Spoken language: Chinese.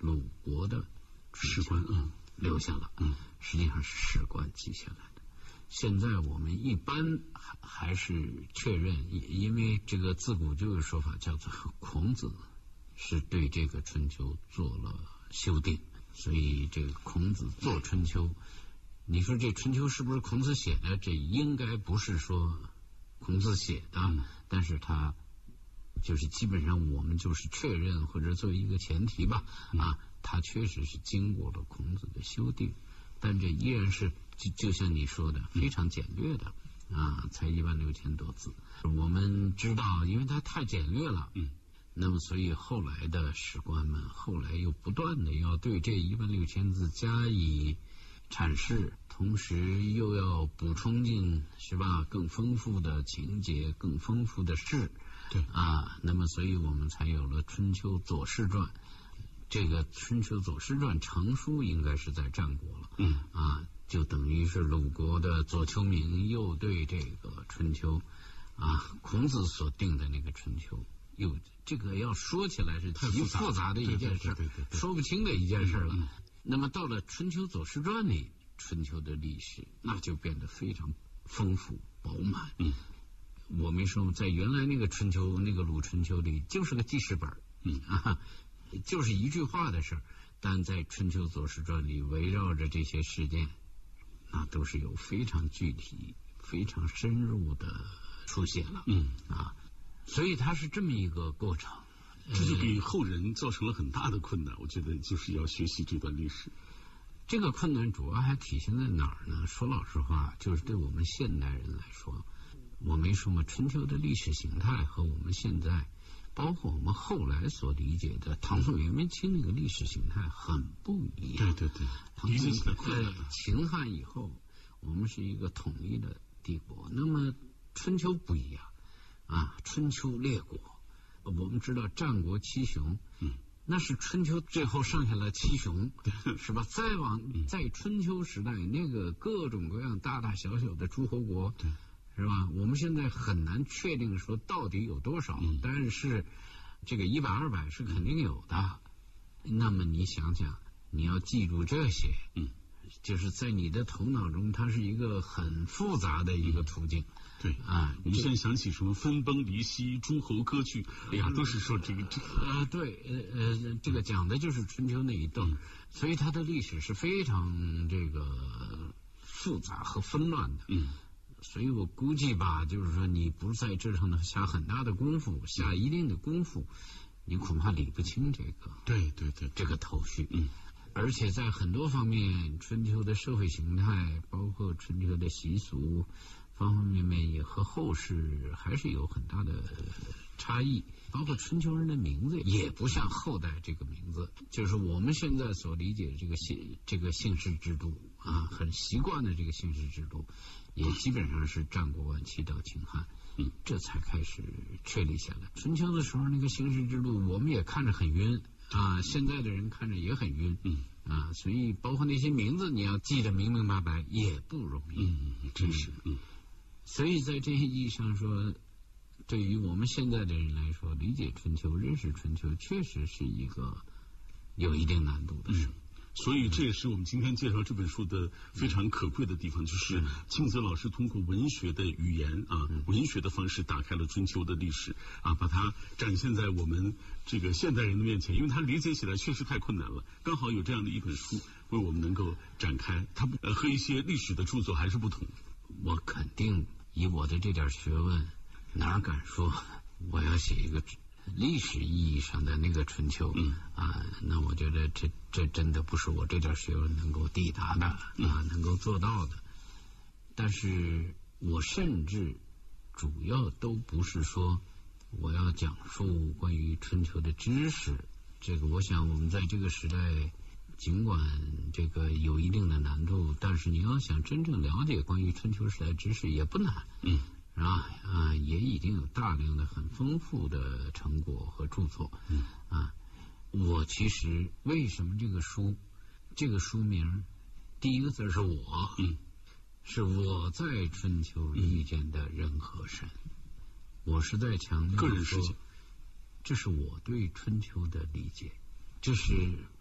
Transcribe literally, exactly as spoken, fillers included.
鲁国的史官嗯留下了， 嗯， 实际上是史官记下来的。现在我们一般还还是确认，因为这个自古就有说法叫做孔子是对这个春秋做了修订，所以这个孔子做春秋，你说这春秋是不是孔子写的？这应该不是说孔子写的，嗯、但是他就是基本上我们就是确认或者作为一个前提吧，嗯、啊，他确实是经过了孔子的修订，但这依然是就就像你说的非常简略的，嗯、啊，才一万六千多字。我们知道，因为它太简略了，嗯，那么所以后来的史官们后来又不断的要对这一万六千字加以阐释，同时又要补充进是吧更丰富的情节、更丰富的事， 对啊，那么所以我们才有了《春秋左氏传》。这个《春秋左氏传》成书应该是在战国了，嗯啊，就等于是鲁国的左丘明又对这个春秋啊孔子所定的那个春秋，又这个要说起来是极复杂的一件事，说不清的一件事了。嗯嗯、那么到了《春秋左氏传》里，春秋的历史那就变得非常丰富饱满。嗯，我没说在原来那个春秋那个鲁春秋里就是个记事本，嗯啊。就是一句话的事儿，但在《春秋左氏传》里围绕着这些事件，那都是有非常具体、非常深入的书写了。嗯啊，所以它是这么一个过程， 这就给后人造成了很大的困难。我觉得就是要学习这段历史。 这个困难主要还体现在哪儿呢？说老实话，就是对我们现代人来说，我没说嘛，春秋的历史形态和我们现在。包括我们后来所理解的唐宋元明清那个历史形态很不一样。 对对对， 唐宋在秦汉以后，我们是一个统一的帝国。那么春秋不一样啊，春秋列国，我们知道战国七雄，嗯，那是春秋最后剩下了七雄，是吧？再往在春秋时代，那个各种各样大大小小的诸侯国，对。是吧？我们现在很难确定说到底有多少，嗯、但是这个一百二百是肯定有的。那么你想想，你要记住这些，嗯，就是在你的头脑中，它是一个很复杂的一个途径。嗯、 对啊，我们现在想起什么分崩离析、诸侯割据，哎呀，都是说这个这个。 呃，对，呃呃，这个讲的就是春秋那一段，嗯、所以它的历史是非常这个复杂和纷乱的。嗯。所以我估计吧，就是说你不在这上头下很大的功夫，下一定的功夫，你恐怕理不清这个。 对对对， 这个头绪。嗯，而且在很多方面，春秋的社会形态，包括春秋的习俗，方方面面也和后世还是有很大的差异。包括春秋人的名字也不像后代这个名字，就是我们现在所理解的这个姓这个姓氏制度啊，很习惯的这个姓氏制度，也基本上是战国晚期到秦汉，嗯，这才开始确立下来。春秋的时候那个姓氏制度，我们也看着很晕啊，现在的人看着也很晕，嗯啊，所以包括那些名字你要记得明明白白也不容易， 嗯，真是，嗯， 所以在这些意义上说。对于我们现在的人来说，理解春秋、认识春秋，确实是一个有一定难度的事。 嗯，所以这也是我们今天介绍这本书的非常可贵的地方，就是庆泽老师通过文学的语言啊，文学的方式打开了春秋的历史啊，把它展现在我们这个现代人的面前，因为它理解起来确实太困难了。刚好有这样的一本书为我们能够展开，它呃和一些历史的著作还是不同。 我肯定以我的这点学问。哪敢说我要写一个历史意义上的那个春秋？嗯啊，那我觉得这这真的不是我这点学问能够抵达的啊，能够做到的。但是我甚至主要都不是说我要讲述关于春秋的知识，这个我想我们在这个时代，尽管这个有一定的难度，但是你要想真正了解关于春秋时代知识也不难。嗯。啊啊，也已经有大量的很丰富的成果和著作。嗯啊，我其实为什么这个书，这个书名第一个字是我，嗯，是我在春秋遇见的人和神。嗯、我是在强调个人事情， 这是我对春秋的理解，这是